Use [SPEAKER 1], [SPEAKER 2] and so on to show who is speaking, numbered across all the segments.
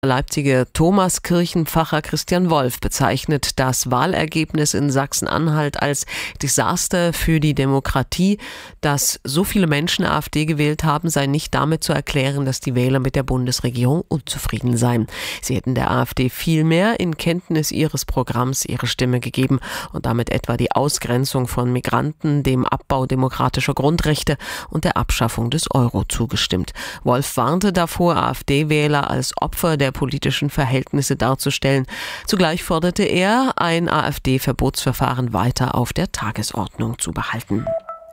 [SPEAKER 1] Leipziger Thomaskirchenpfarrer Christian Wolf bezeichnet das Wahlergebnis in Sachsen-Anhalt als Desaster für die Demokratie. Dass so viele Menschen AfD gewählt haben, sei nicht damit zu erklären, dass die Wähler mit der Bundesregierung unzufrieden seien. Sie hätten der AfD vielmehr in Kenntnis ihres Programms ihre Stimme gegeben und damit etwa die Ausgrenzung von Migranten, dem Abbau demokratischer Grundrechte und der Abschaffung des Euro zugestimmt. Wolf warnte davor, AfD-Wähler als Opfer der politischen Verhältnisse darzustellen. Zugleich forderte er, ein AfD-Verbotsverfahren weiter auf der Tagesordnung zu behalten.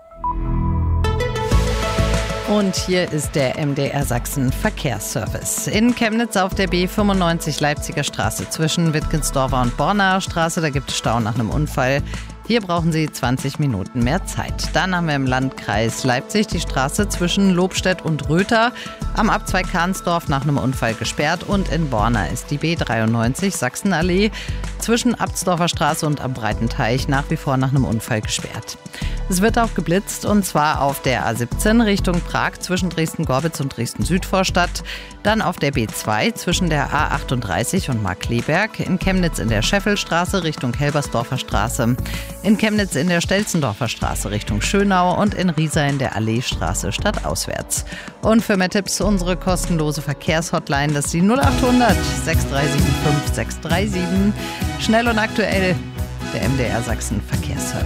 [SPEAKER 2] Und hier ist der MDR Sachsen Verkehrsservice. In Chemnitz auf der B95 Leipziger Straße zwischen Wittgensdorfer und Bornaer Straße, da gibt es Stau nach einem Unfall. Hier brauchen Sie 20 Minuten mehr Zeit. Dann haben wir im Landkreis Leipzig die Straße zwischen Lobstedt und Röther am Abzweig Kahnsdorf nach einem Unfall gesperrt. Und in Borna ist die B93 Sachsenallee zwischen Abtsdorfer Straße und am Breitenteich nach wie vor nach einem Unfall gesperrt. Es wird auch geblitzt, und zwar auf der A17 Richtung Prag zwischen Dresden-Gorbitz und Dresden-Südvorstadt, dann auf der B2 zwischen der A38 und Markkleeberg, in Chemnitz in der Scheffelstraße Richtung Helbersdorfer Straße, in Chemnitz in der Stelzendorfer Straße Richtung Schönau und in Riesa in der Alleestraße stadtauswärts. Und für mehr Tipps unsere kostenlose Verkehrshotline, das ist die 0800 6375 637. Schnell und aktuell, der MDR Sachsen Verkehrsservice.